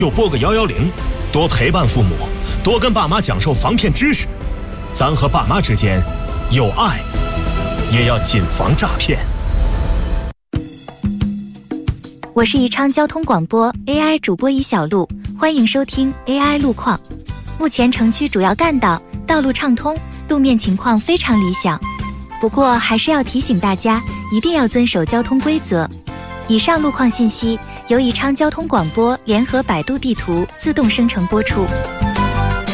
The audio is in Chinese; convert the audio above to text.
又拨个110，多陪伴父母，多跟爸妈讲授防骗知识。咱和爸妈之间有爱，也要谨防诈骗。 我是宜昌交通广播 AI 主播宜小璐，欢迎收听 AI 路况。目前城区主要干道道路畅通，路面情况非常理想。不过还是要提醒大家，一定要遵守交通规则。以上路况信息由宜昌交通广播联合百度地图自动生成播出。